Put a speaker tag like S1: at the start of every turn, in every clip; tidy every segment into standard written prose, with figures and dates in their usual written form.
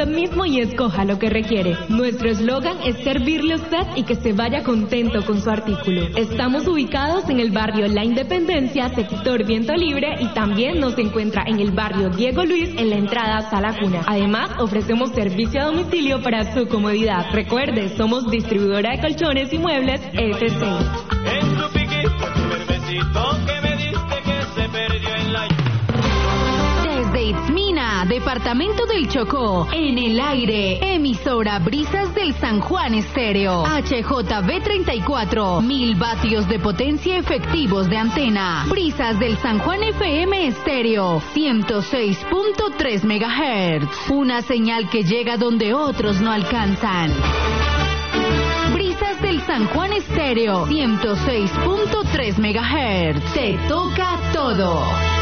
S1: usted mismo y escoja lo que requiere. Nuestro eslogan es servirle a usted y que se vaya contento con su artículo. Estamos ubicados en el barrio La Independencia, sector Viento Libre, y también nos encuentra en el barrio Diego Luis, en la entrada Sala Cuna. Además, ofrecemos servicio a domicilio para su comodidad. Recuerde, somos distribuidora de colchones y muebles FC.
S2: En tu piquito, tu bebecito que me diste que se perdió en la...
S3: Desde Itzmina, departamento del Chocó, en el aire, emisora Brisas del San Juan Estéreo, HJB 34, 1000 vatios de potencia efectivos de antena. Brisas del San Juan FM Estéreo, 106.3 MHz, una señal que llega donde otros no alcanzan. Brisas del San Juan Estéreo, 106.3 MHz, te toca todo.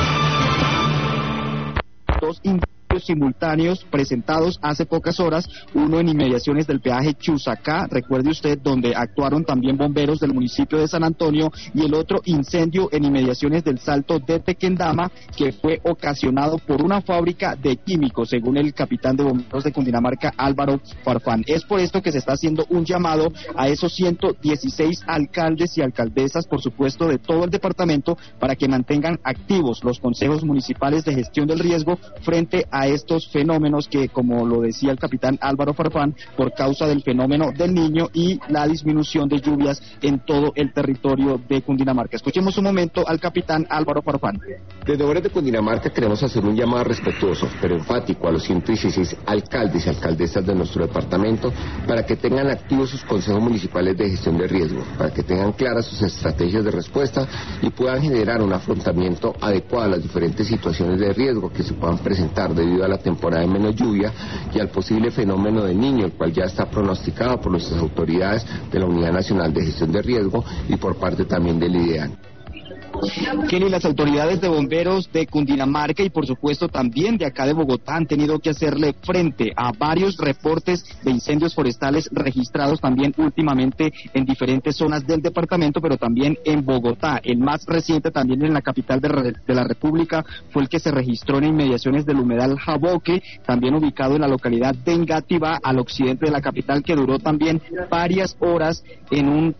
S4: Dos indicios simultáneos presentados hace pocas horas, uno en inmediaciones del peaje Chusacá, recuerde usted, donde actuaron también bomberos del municipio de San Antonio, y el otro incendio en inmediaciones del Salto de Tequendama, que fue ocasionado por una fábrica de químicos, según el capitán de bomberos de Cundinamarca, Álvaro Farfán. Es por esto que se está haciendo un llamado a esos 116 alcaldes y alcaldesas, por supuesto, de todo el departamento, para que mantengan activos los consejos municipales de gestión del riesgo frente a estos fenómenos que, como lo decía el capitán Álvaro Farfán, por causa del fenómeno del Niño y la disminución de lluvias en todo el territorio de Cundinamarca. Escuchemos un momento al capitán Álvaro Farfán.
S5: Desde Obras de Cundinamarca queremos hacer un llamado respetuoso, pero enfático, a los 116 alcaldes y alcaldesas de nuestro departamento para que tengan activos sus consejos municipales de gestión de riesgo, para que tengan claras sus estrategias de respuesta y puedan generar un afrontamiento adecuado a las diferentes situaciones de riesgo que se puedan presentar debido a la temporada de menos lluvia y al posible fenómeno del Niño, el cual ya está pronosticado por nuestras autoridades de la Unidad Nacional de Gestión de Riesgo y por parte también del IDEAN.
S4: Kenny, las autoridades de bomberos de Cundinamarca y por supuesto también de acá de Bogotá han tenido que hacerle frente a varios reportes de incendios forestales registrados también últimamente en diferentes zonas del departamento, pero también en Bogotá. El más reciente también en la capital de la República fue el que se registró en inmediaciones del humedal Jaboque, también ubicado en la localidad de Engativá, al occidente de la capital, que duró también varias horas en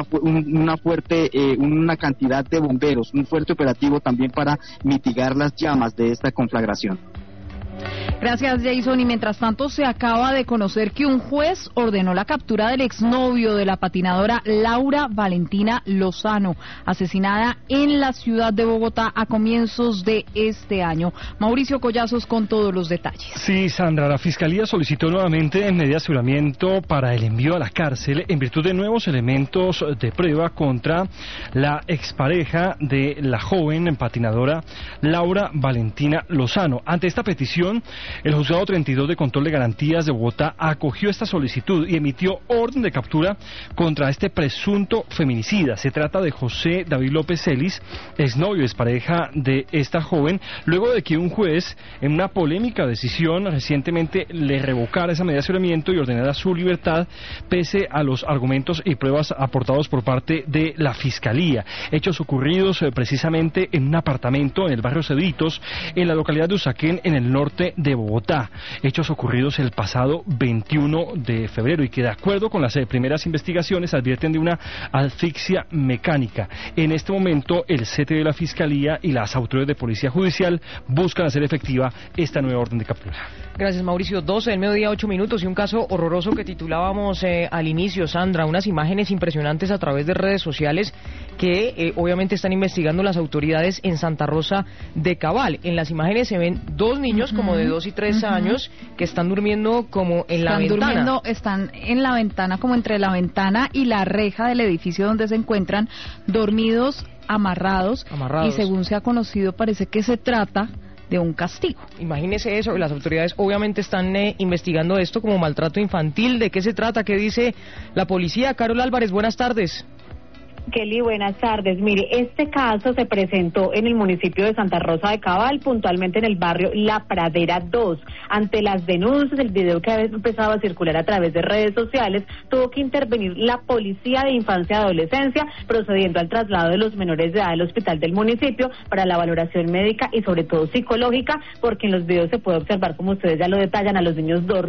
S4: una cantidad de bomberos, un fuerte operativo también para mitigar las llamas de esta conflagración.
S6: Gracias, Jason. Y mientras tanto, se acaba de conocer que un juez ordenó la captura del exnovio de la patinadora Laura Valentina Lozano, asesinada en la ciudad de Bogotá a comienzos de este año. Mauricio Collazos con todos los detalles.
S7: Sí, Sandra, la Fiscalía solicitó nuevamente medida de aseguramiento para el envío a la cárcel en virtud de nuevos elementos de prueba contra la expareja de la joven patinadora Laura Valentina Lozano. Ante esta petición, el Juzgado 32 de Control de Garantías de Bogotá acogió esta solicitud y emitió orden de captura contra este presunto feminicida. Se trata de José David López Celis, exnovio, expareja de esta joven, luego de que un juez, en una polémica decisión, recientemente le revocara esa medida de aseguramiento y ordenara su libertad, pese a los argumentos y pruebas aportados por parte de la Fiscalía. Hechos ocurridos precisamente en un apartamento en el barrio Cedritos, en la localidad de Usaquén, en el norte de Bogotá. Hechos ocurridos el pasado 21 de febrero y que, de acuerdo con las primeras investigaciones, advierten de una asfixia mecánica. En este momento, el CT de la Fiscalía y las autoridades de Policía Judicial buscan hacer efectiva esta nueva orden de captura.
S8: Gracias, Mauricio. 12 del mediodía, 8 minutos, y un caso horroroso que titulábamos al inicio, Sandra, unas imágenes impresionantes a través de redes sociales que obviamente están investigando las autoridades en Santa Rosa de Cabal. En las imágenes se ven dos niños como de 2 y 3 años que están durmiendo como en la ventana.
S6: Están en la ventana, como entre la ventana y la reja del edificio donde se encuentran, dormidos, amarrados. Y según se ha conocido, parece que se trata de un castigo.
S8: Imagínese eso, las autoridades obviamente están investigando esto como maltrato infantil. ¿De qué se trata? ¿Qué dice la policía? Carol Álvarez, buenas tardes.
S9: Kelly, buenas tardes. Mire, este caso se presentó en el municipio de Santa Rosa de Cabal, puntualmente en el barrio La Pradera 2. Ante las denuncias, el video que había empezado a circular a través de redes sociales, tuvo que intervenir la Policía de Infancia y Adolescencia, procediendo al traslado de los menores de edad al hospital del municipio para la valoración médica y sobre todo psicológica, porque en los videos se puede observar, como ustedes ya lo detallan, a los niños dormidos